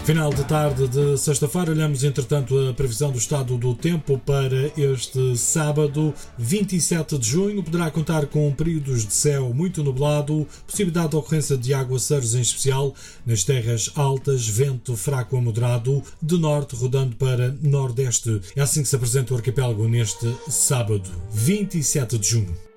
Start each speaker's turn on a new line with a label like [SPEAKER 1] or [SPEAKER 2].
[SPEAKER 1] Final de tarde de sexta-feira, olhamos entretanto a previsão do estado do tempo para este sábado, 27 de junho. Poderá contar com períodos de céu muito nublado, possibilidade de ocorrência de aguaceiros em especial nas terras altas, vento fraco a moderado, de norte rodando para nordeste. É assim que se apresenta o arquipélago neste sábado, 27 de junho.